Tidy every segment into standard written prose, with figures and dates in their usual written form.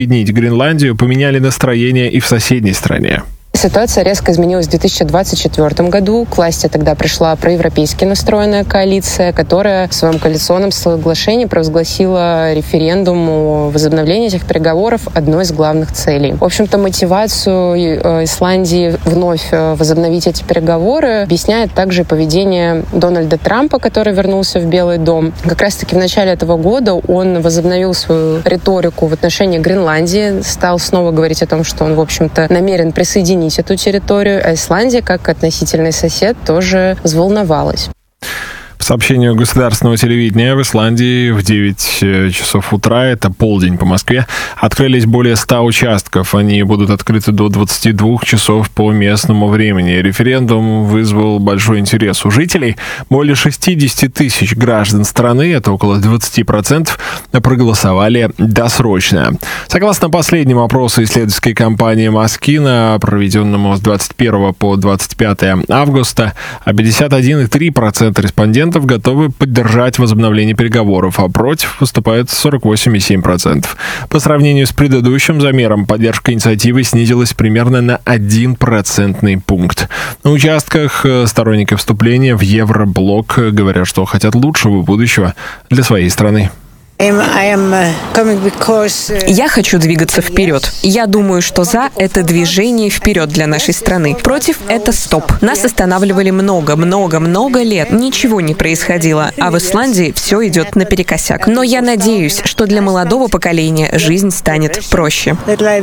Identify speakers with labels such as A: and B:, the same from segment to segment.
A: присоединить Гренландию поменяли настроение и в соседней стране.
B: Ситуация резко изменилась в 2024 году. К власти тогда пришла проевропейски настроенная коалиция, которая в своем коалиционном соглашении провозгласила референдум о возобновлении этих переговоров одной из главных целей. В общем-то, мотивацию Исландии вновь возобновить эти переговоры объясняет также поведение Дональда Трампа, который вернулся в Белый дом. Как раз-таки в начале этого года он возобновил свою риторику в отношении Гренландии, стал снова говорить о том, что он, в общем-то, намерен присоединить эту территорию, а Исландия, как относительный сосед, тоже взволновалась.
A: По сообщению государственного телевидения, в Исландии в 9 часов утра, это полдень по Москве, открылись более 100 участков. Они будут открыты до 22 часов по местному времени. Референдум вызвал большой интерес у жителей. Более 60 тысяч граждан страны, это около 20%, проголосовали досрочно. Согласно последнему опросу исследовательской компании Moskino, проведенному с 21 по 25 августа, 51,3% респондентов готовы поддержать возобновление переговоров, а против выступают 48,7%. По сравнению с предыдущим замером, поддержка инициативы снизилась примерно на 1 процентный пункт. На участках сторонники вступления в Евроблок говорят, что хотят лучшего будущего для своей страны.
C: Я хочу двигаться вперед. Я думаю, что «за» — это движение вперед для нашей страны. «Против» — это «стоп». Нас останавливали много лет. Ничего не происходило. А в Исландии все идет наперекосяк. Но я надеюсь, что для молодого поколения жизнь станет проще.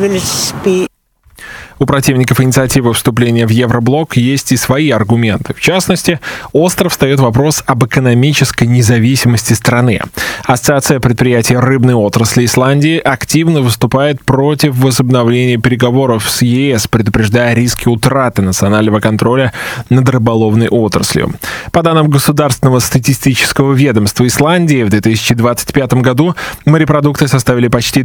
A: У противников инициативы вступления в Евроблок есть и свои аргументы. В частности, остро встает вопрос об экономической независимости страны. Ассоциация предприятий рыбной отрасли Исландии активно выступает против возобновления переговоров с ЕС, предупреждая риски утраты национального контроля над рыболовной отраслью. По данным Государственного статистического ведомства Исландии, в 2025 году морепродукты составили почти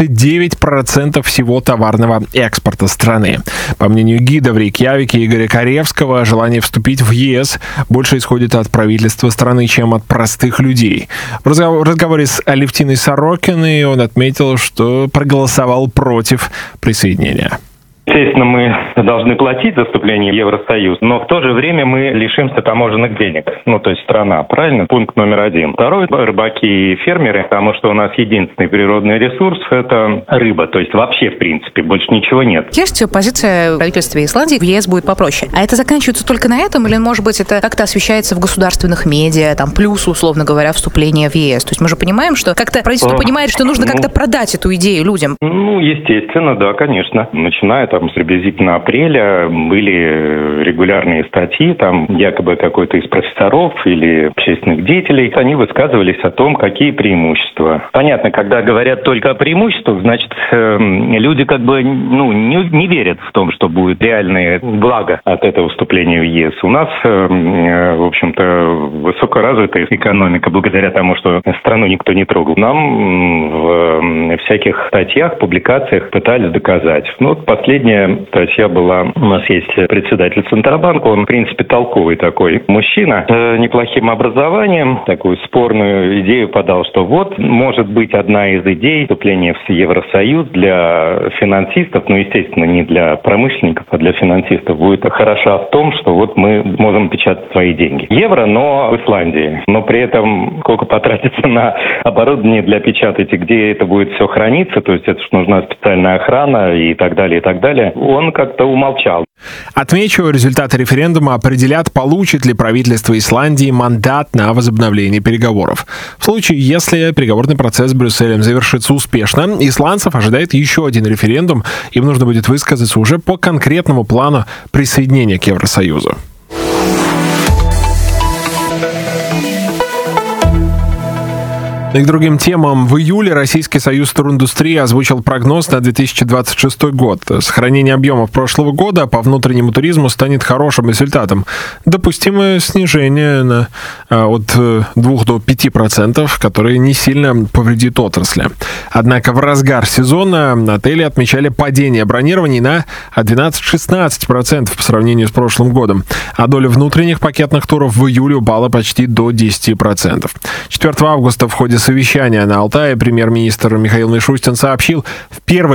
A: 39% всего товарного экспорта страны. По мнению гида в Рейкьявике Игоря Каревского, желание вступить в ЕС больше исходит от правительства страны, чем от простых людей. В разговоре с Алевтиной Сорокиной он отметил, что проголосовал против присоединения.
D: Естественно, мы должны платить за вступление в Евросоюз, но в то же время мы лишимся таможенных денег. То есть страна, правильно? Пункт номер 1. Второй — рыбаки и фермеры, потому что у нас единственный природный ресурс — это рыба. То есть вообще, в принципе, больше ничего нет.
E: Есть позиция правительства Исландии, в ЕС будет попроще. А это заканчивается только на этом? Или, может быть, это как-то освещается в государственных медиа, плюс, условно говоря, вступление в ЕС? То есть мы же понимаем, что как-то правительство понимает, что нужно как-то продать эту идею людям.
D: Естественно, да, конечно. Начиная с приблизительно апреля были регулярные статьи, якобы какой-то из профессоров или общественных деятелей, они высказывались о том, какие преимущества. Понятно, когда говорят только о преимуществах, значит, люди не верят в том, что будет реальное благо от этого вступления в ЕС. У нас, в общем-то, высокоразвитая экономика, благодаря тому, что страну никто не трогал. Нам в всяких статьях, публикациях пытались доказать. Последняя статья была, у нас есть председатель Центробанка, он, в принципе, толковый такой мужчина, с неплохим образованием, такую спорную идею подал, что может быть одна из идей вступления в Евросоюз для финансистов, естественно, не для промышленников, а для финансистов, будет хороша в том, что мы можем печатать свои деньги. Евро, но в Исландии. Но при этом сколько потратится на оборудование для печатать, где это будет все храниться, то есть это нужна специальная охрана и так далее, и так далее. Он как-то умолчал.
A: Отмечу, результаты референдума определят, получит ли правительство Исландии мандат на возобновление переговоров. В случае, если переговорный процесс с Брюсселем завершится успешно, исландцев ожидает еще один референдум. Им нужно будет высказаться уже по конкретному плану присоединения к Евросоюзу. И к другим темам. В июле Российский союз туриндустрии озвучил прогноз на 2026 год. Сохранение объемов прошлого года по внутреннему туризму станет хорошим результатом. Допустимое снижение от 2 до 5%, которое не сильно повредит отрасли. Однако в разгар сезона отели отмечали падение бронирований на 12-16% по сравнению с прошлым годом, а доля внутренних пакетных туров в июле упала почти до 10%. 4 августа в ходе ходе совещания на Алтае премьер-министр Михаил Мишустин сообщил, в первой